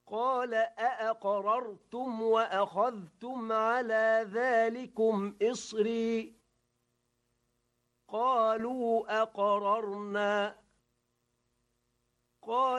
قال أأقررتم وأخذتم على ذلكم إصري قالوا أقررنا قال